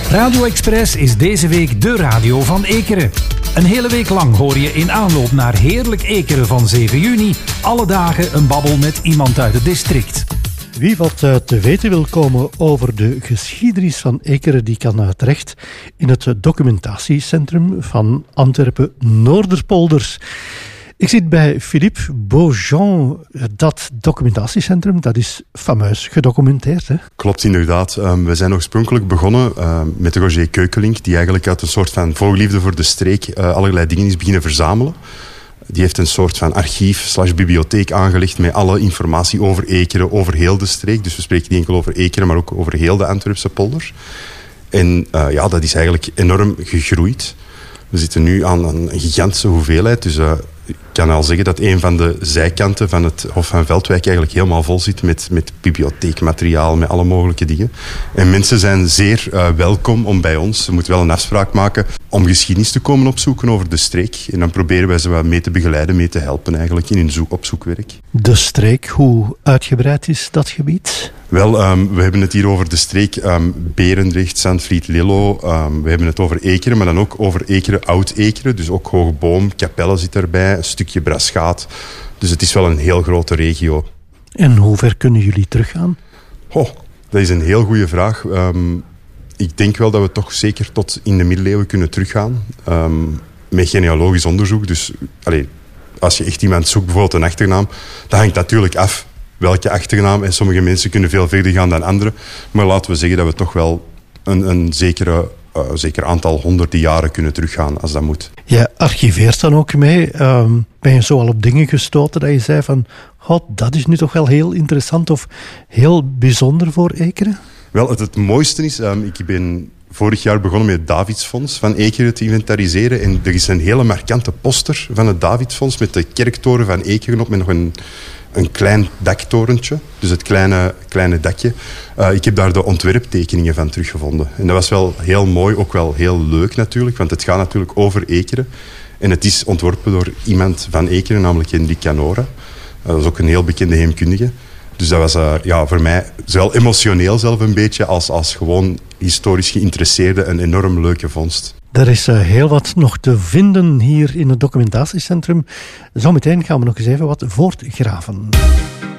Radio Express is deze week de radio van Ekeren. Een hele week lang hoor je in aanloop naar Heerlijk Ekeren van 7 juni... alle dagen een babbel met iemand uit het district. Wie wat te weten wil komen over de geschiedenis van Ekeren, die kan terecht in het documentatiecentrum van Antwerpen-Noorderpolders. Ik zit bij Philippe Beaujean. Dat documentatiecentrum, dat is fameus gedocumenteerd, hè? Klopt, inderdaad. We zijn oorspronkelijk begonnen met Roger Keukelink, die eigenlijk uit een soort van voorliefde voor de streek allerlei dingen is beginnen verzamelen. Die heeft een soort van archief/bibliotheek aangelegd met alle informatie over Ekeren, over heel de streek. Dus we spreken niet enkel over Ekeren, maar ook over heel de Antwerpse polder. En dat is eigenlijk enorm gegroeid. We zitten nu aan een gigantische hoeveelheid. Dus ik kan al zeggen dat een van de zijkanten van het Hof van Veldwijk eigenlijk helemaal vol zit met bibliotheekmateriaal, met alle mogelijke dingen. En mensen zijn zeer welkom om bij ons, ze moeten wel een afspraak maken, om geschiedenis te komen opzoeken over de streek. En dan proberen wij ze wat mee te begeleiden, mee te helpen eigenlijk in hun opzoekwerk. De streek, hoe uitgebreid is dat gebied? Wel, we hebben het hier over de streek Berendrecht, Zandvliet, Lillo. We hebben het over Ekeren, maar dan ook over Ekeren, Oud-Ekeren. Dus ook Hoogboom, Capelle zit erbij, een stukje Braschaat. Dus het is wel een heel grote regio. En hoe ver kunnen jullie teruggaan? Dat is een heel goede vraag. Ik denk wel dat we toch zeker tot in de middeleeuwen kunnen teruggaan. Met genealogisch onderzoek. Dus als je echt iemand zoekt, bijvoorbeeld een achternaam, dat hangt natuurlijk af welke achternaam. En sommige mensen kunnen veel verder gaan dan anderen. Maar laten we zeggen dat we toch wel een zeker aantal honderden jaren kunnen teruggaan, als dat moet. Je archiveert dan ook mee. Ben je zo al op dingen gestoten dat je zei van, dat is nu toch wel heel interessant of heel bijzonder voor Ekeren? Wel, het mooiste is, ik ben vorig jaar begonnen met het Davidsfonds van Ekeren te inventariseren. En er is een hele markante poster van het Davidsfonds met de kerktoren van Ekeren op, met nog een klein daktorentje, dus het kleine dakje. Ik heb daar de ontwerptekeningen van teruggevonden. En dat was wel heel mooi, ook wel heel leuk natuurlijk, want het gaat natuurlijk over Ekeren. En het is ontworpen door iemand van Ekeren, namelijk Hendrik Canora. Dat is ook een heel bekende heemkundige. Dus dat was voor mij zowel emotioneel zelf een beetje als gewoon historisch geïnteresseerde een enorm leuke vondst. Er is heel wat nog te vinden hier in het documentatiecentrum. Zometeen gaan we nog eens even wat voortgraven.